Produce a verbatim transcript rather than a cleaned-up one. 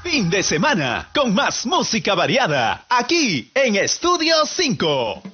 Fin de semana con más música variada aquí en Estudio cinco.